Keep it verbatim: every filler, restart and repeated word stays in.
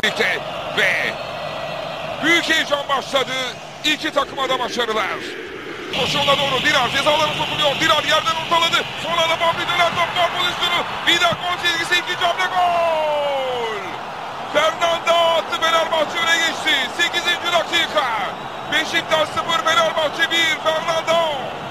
Ve büyük heyecan başladı. İki takıma da başarılar. Koşuğuna doğru Dirar cezalarına sokuluyor. Dirar yerden ortaladı. Sonra da Babri döner top gol pozisyonu. Vida gol çizgisi, ikinci hamle gol. Fernanda attı, Fenerbahçe öne geçti. sekizinci dakika. Beşiktaş sıfır, Fenerbahçe bir. Fernanda